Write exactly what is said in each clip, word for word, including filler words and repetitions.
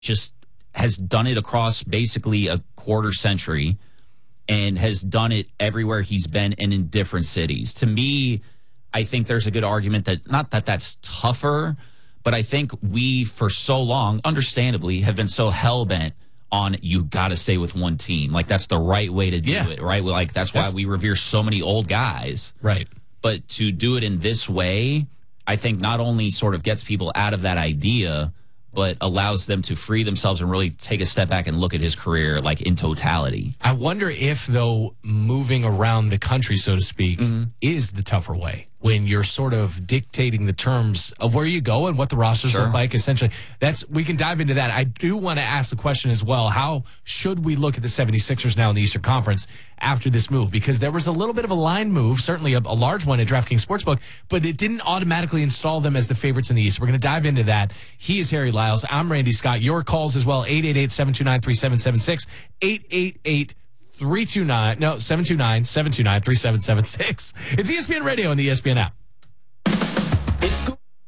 just has done it across basically a quarter century and has done it everywhere he's been and in different cities. To me, I think there's a good argument that, not that that's tougher, but I think we, for so long, understandably, have been so hell-bent on you got to stay with one team. Like, that's the right way to do yeah. it, right? Like, that's, that's why we revere so many old guys. Right. But to do it in this way, I think not only sort of gets people out of that idea, but allows them to free themselves and really take a step back and look at his career, like, in totality. I wonder if, though, moving around the country, so to speak, mm-hmm. is the tougher way when you're sort of dictating the terms of where you go and what the rosters sure. look like. Essentially, that's we can dive into that. I do want to ask the question as well, how should we look at the seventy-sixers now in the Eastern Conference after this move? Because there was a little bit of a line move, certainly a, a large one at DraftKings Sportsbook, but it didn't automatically install them as the favorites in the East. We're going to dive into that. He is Harry Lyles. I'm Randy Scott. Your calls as well, eight eight eight, seven two nine, three seven seven six, eight eight eight, three two nine, no, seven two nine, seven two nine, three seven seven six. It's E S P N Radio and the E S P N app. It's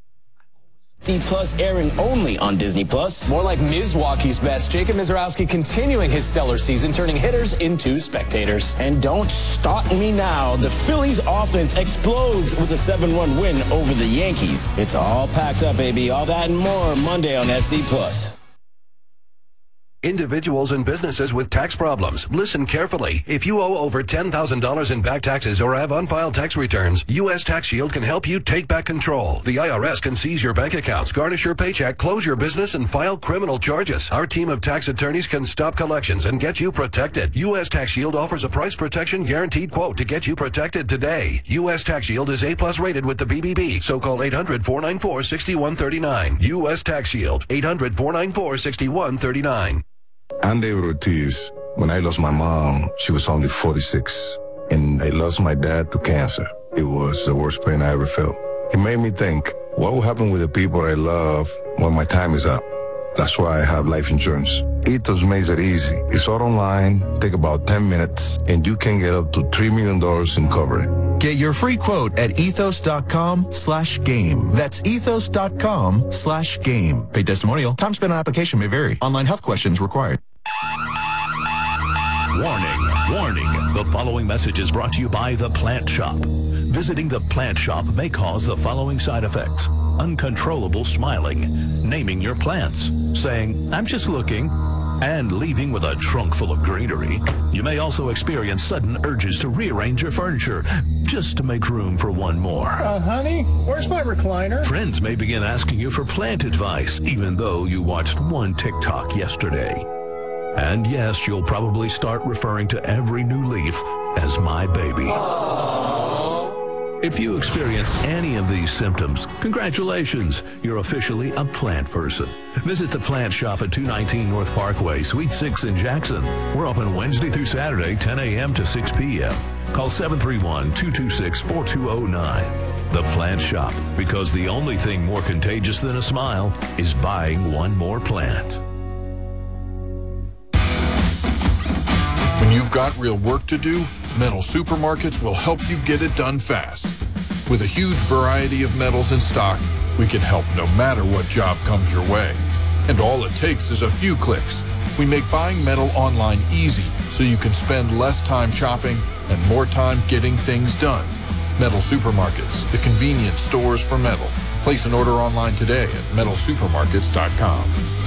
C Plus airing only on Disney Plus. More like Mizwaukee's best. Jacob Mizorowski continuing his stellar season, turning hitters into spectators. And don't stop me now. The Phillies offense explodes with a seven one win over the Yankees. It's all packed up, baby. All that and more Monday on S C Plus. Individuals and businesses with tax problems, listen carefully. If you owe over ten thousand dollars in back taxes or have unfiled tax returns, U S Tax Shield can help you take back control. The I R S can seize your bank accounts, garnish your paycheck, close your business, and file criminal charges. Our team of tax attorneys can stop collections and get you protected. U S Tax Shield offers a price protection guaranteed quote to get you protected today. U S Tax Shield is A-plus rated with the B B B, so call eight hundred, four nine four, six one three nine. U S Tax Shield, eight hundred, four nine four, six one three nine. I'm David Ortiz. When I lost my mom, she was only forty-six. And I lost my dad to cancer. It was the worst pain I ever felt. It made me think, what will happen with the people I love when my time is up? That's why I have life insurance. Ethos makes it easy. It's all online, take about ten minutes, and you can get up to three million dollars in coverage. Get your free quote at ethos.com slash game. That's ethos.com slash game. Paid testimonial. Time spent on application may vary. Online health questions required. Warning, warning. The following message is brought to you by The Plant Shop. Visiting The Plant Shop may cause the following side effects: uncontrollable smiling, naming your plants, saying, "I'm just looking," and leaving with a trunk full of greenery. You may also experience sudden urges to rearrange your furniture just to make room for one more. Uh, honey, where's my recliner? Friends may begin asking you for plant advice, even though you watched one TikTok yesterday. And yes, you'll probably start referring to every new leaf as my baby. Aww. If you experience any of these symptoms, congratulations, you're officially a plant person. Visit the Plant Shop at two nineteen North Parkway, Suite six in Jackson. We're open Wednesday through Saturday, ten a.m. to six p.m. Call seven three one, two two six, four two zero nine. The Plant Shop, because the only thing more contagious than a smile is buying one more plant. When you've got real work to do, Metal Supermarkets will help you get it done fast. With a huge variety of metals in stock, we can help no matter what job comes your way. And all it takes is a few clicks. We make buying metal online easy so you can spend less time shopping and more time getting things done. Metal Supermarkets, the convenience stores for metal. Place an order online today at metal supermarkets dot com.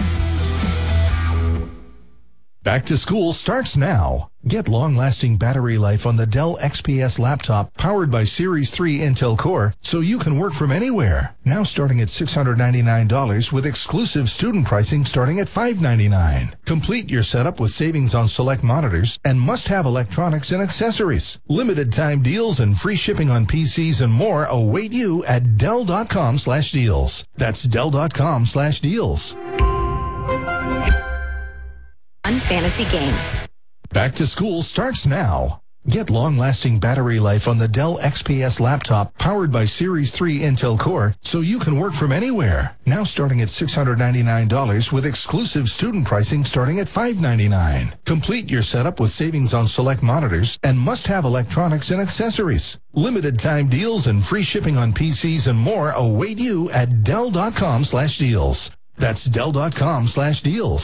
Back to school starts now. Get long-lasting battery life on the Dell X P S laptop powered by Series three Intel Core so you can work from anywhere. Now starting at six hundred ninety-nine dollars with exclusive student pricing starting at five hundred ninety-nine dollars. Complete your setup with savings on select monitors and must-have electronics and accessories. Limited time deals and free shipping on P Cs and more await you at Dell.com slash deals. That's Dell.com slash deals. Fantasy game. Back to school starts now. Get long-lasting battery life on the Dell X P S laptop powered by Series three Intel Core so you can work from anywhere. Now starting at six hundred ninety-nine dollars with exclusive student pricing starting at five hundred ninety-nine dollars. Complete your setup with savings on select monitors and must-have electronics and accessories. Limited time deals and free shipping on P Cs and more await you at Dell.com slash deals. That's Dell.com slash deals.